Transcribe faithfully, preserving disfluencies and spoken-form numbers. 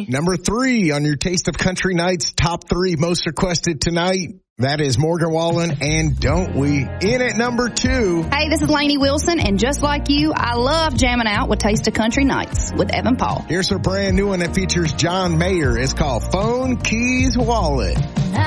Number three on your Taste of Country Nights top three most requested tonight. That is Morgan Wallen and Don't We. In at number two. Hey, this is Lainey Wilson, and just like you, I love jamming out with Taste of Country Nights with Evan Paul. Here's her brand new one that features John Mayer. It's called Phone Keys Wallet.